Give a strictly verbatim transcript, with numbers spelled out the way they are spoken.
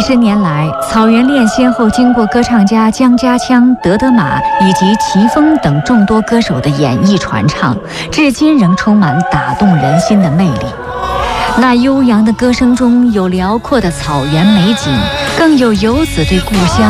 几十年来，草原恋先后经过歌唱家江家枪、德德玛以及齐峰等众多歌手的演绎传唱，至今仍充满打动人心的魅力。那悠扬的歌声中有辽阔的草原美景，更有游子对故乡